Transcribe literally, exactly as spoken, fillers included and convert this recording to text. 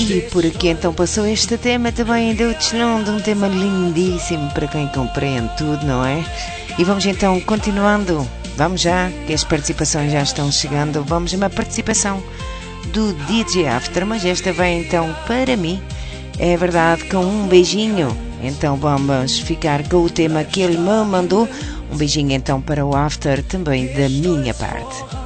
E por aqui então passou este tema também do Tchlong, um tema lindíssimo para quem compreende tudo, não é? E vamos então continuando, vamos já, que as participações já estão chegando, vamos a uma participação do D J After, mas esta vem então para mim, é verdade, com um beijinho. Então vamos ficar com o tema que ele me mandou, um beijinho então para o After também da minha parte.